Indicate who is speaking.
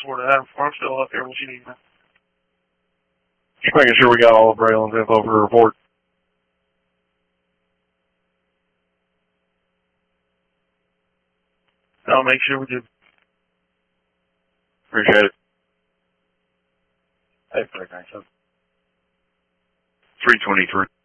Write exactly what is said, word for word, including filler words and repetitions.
Speaker 1: sort it out before I'm still up here. What you need, man?
Speaker 2: Just making sure we got all of Braylon's info for the report.
Speaker 1: I'll make sure we do.
Speaker 2: Appreciate it.
Speaker 3: Hey, Frank, three
Speaker 2: three twenty-three.